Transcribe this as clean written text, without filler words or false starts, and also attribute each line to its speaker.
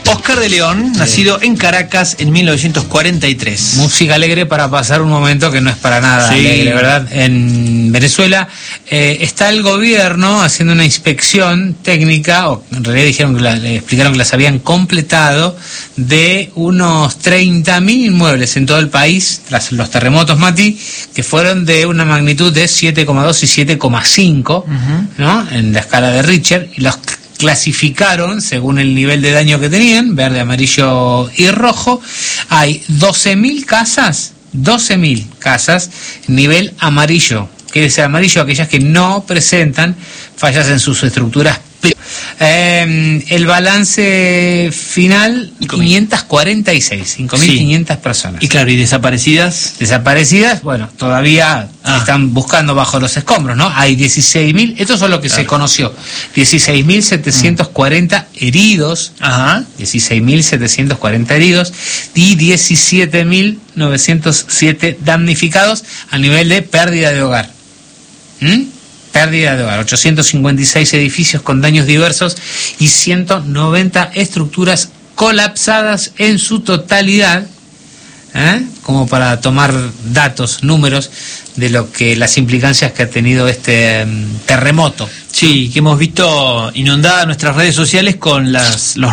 Speaker 1: Oscar de León, nacido en Caracas en 1943.
Speaker 2: Música alegre para pasar un momento que no es para nada alegre, ¿verdad? En Venezuela está el gobierno haciendo una inspección técnica, o en realidad dijeron que le explicaron que las habían completado, de unos 30.000 inmuebles en todo el país, tras los terremotos, Mati, que fueron de una magnitud de 7,2 y 7,5, ¿no? En la escala de Richter, y los clasificaron según el nivel de daño que tenían, verde, amarillo y rojo. Hay 12.000 casas, nivel amarillo. Quiere decir amarillo aquellas que no presentan fallas en sus estructuras. El balance final, 5.546 personas.
Speaker 1: Y claro, ¿y desaparecidas?
Speaker 2: Desaparecidas, bueno, todavía están buscando bajo los escombros, ¿no? Hay 16.000, esto es lo que se conoció, 16.740 heridos, 16.740 heridos y 17.907 damnificados a nivel de pérdida de hogar. Pérdida de hogar, 856 edificios con daños diversos y 190 estructuras colapsadas en su totalidad, como para tomar datos, números de lo que las implicancias que ha tenido este terremoto.
Speaker 1: Sí, que hemos visto inundadas nuestras redes sociales con los